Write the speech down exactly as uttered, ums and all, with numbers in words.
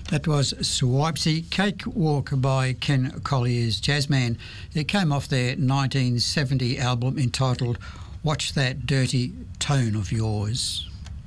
That was Swipesy Cakewalk by Ken Collier's Jazzman. It came off their nineteen seventy album entitled Watch That Dirty Tone of Yours.